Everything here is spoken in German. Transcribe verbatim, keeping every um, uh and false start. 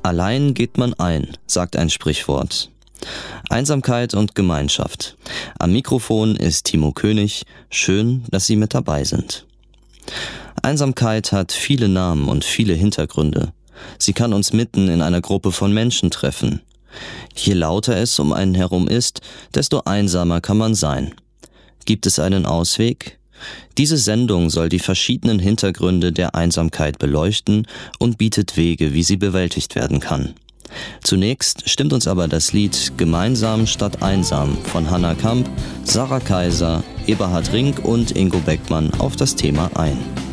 Allein geht man ein, sagt ein Sprichwort. Einsamkeit und Gemeinschaft. Am Mikrofon ist Timo König. Schön, dass Sie mit dabei sind. Einsamkeit hat viele Namen und viele Hintergründe. Sie kann uns mitten in einer Gruppe von Menschen treffen. Je lauter es um einen herum ist, desto einsamer kann man sein. Gibt es einen Ausweg? Diese Sendung soll die verschiedenen Hintergründe der Einsamkeit beleuchten und bietet Wege, wie sie bewältigt werden kann. Zunächst stimmt uns aber das Lied Gemeinsam statt einsam von Hannah Kamp, Sarah Kaiser, Eberhard Rink und Ingo Beckmann auf das Thema ein.